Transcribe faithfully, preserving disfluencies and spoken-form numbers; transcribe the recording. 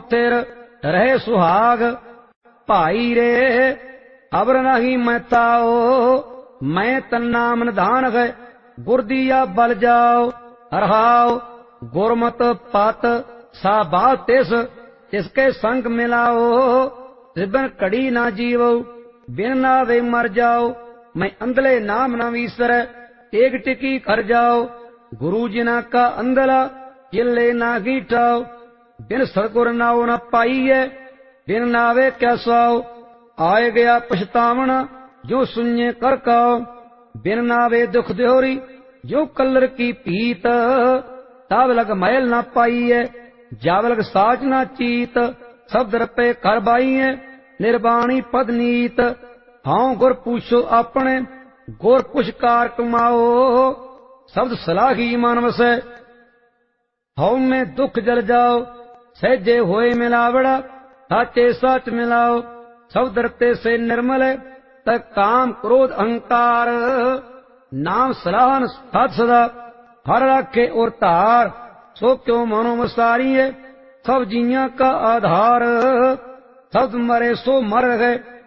थिर रहे सुहाग। भाई रे अबर नहीं मैं ताओ, मैं तन्नाम निधान है गुर दिया बल जाओ। रहाओ गुरमत पत सा बात तिस, तिसके संग मिलाओ। बिन कड़ी ना जीवो बिन नावे मर जाओ। मैं अंधले नाम न वीसर एक टिकी कर जाओ। गुरु जिना का अंधला किले ना गीठाओ। बिन सतगुर नाओ न पाइए बिन नावे क्या स्वाओ। आए गया पछतावना जो सुने कर काओ। बिन नावे दुख देहोरी जो कलर की पीत। ताव लग मैल ना पाइए जाव लग साच ना चीत। शब्द रपे कर बाइए निर्वाणी पद नीत। हाँ गुर पूछो अपने गुर पुष्कार कमाओ। शब्द सलाही मन वसै हौ में दुख जल जाओ। सहजे होए मिलावड़ा साचे सच मिलाओ। शब्द रते से निर्मल तक काम क्रोध अहंकार। नाम सलाहन सत सदा हर राखे और तार। सो क्यों मनो मसारिये सब जिया का आधार। शब्द मरे सो मर गए